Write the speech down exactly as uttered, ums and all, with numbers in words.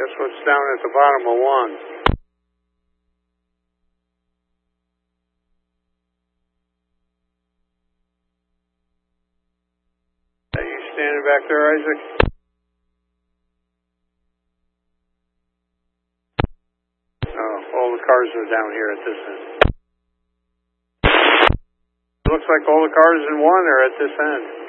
Guess what's down at the bottom of one? Are you standing back there, Isaac? Oh, all the cars are down here at this end. It looks like all the cars in one are at this end.